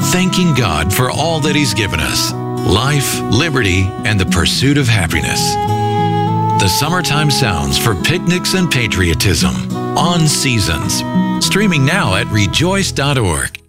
thanking God for all that He's given us: life, liberty, and the pursuit of happiness. The Summertime Sounds for Picnics and Patriotism, On Seasons. Streaming now at rejoice.org.